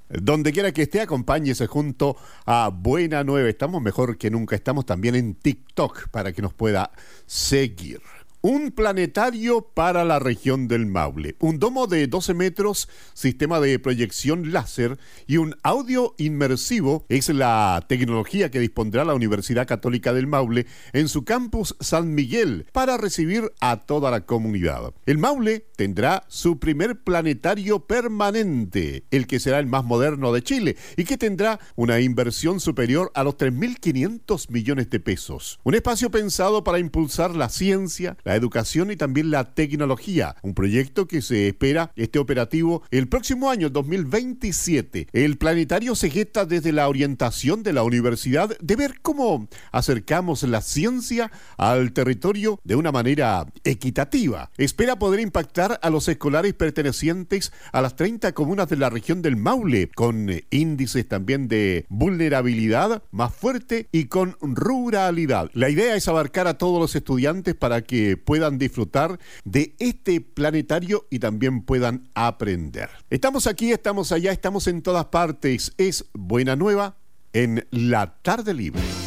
Donde quiera que esté, acompáñese junto a Buena Nueva. Estamos mejor que nunca. Estamos también en TikTok para que nos pueda seguir. Un planetario para la región del Maule, un domo de 12 metros, sistema de proyección láser y un audio inmersivo es la tecnología que dispondrá la Universidad Católica del Maule en su campus San Miguel para recibir a toda la comunidad. El Maule tendrá su primer planetario permanente, el que será el más moderno de Chile y que tendrá una inversión superior a los 3.500 millones de pesos. Un espacio pensado para impulsar la ciencia, la educación y también la tecnología. Un proyecto que se espera esté operativo el próximo año, 2027. El planetario se gesta desde la orientación de la universidad de ver cómo acercamos la ciencia al territorio de una manera equitativa. Espera poder impactar a los escolares pertenecientes a las 30 comunas de la región del Maule, con índices también de vulnerabilidad más fuerte y con ruralidad. La idea es abarcar a todos los estudiantes para que puedan disfrutar de este planetario y también puedan aprender. Estamos aquí, estamos allá, estamos en todas partes. Es Buena Nueva en la Tarde Libre.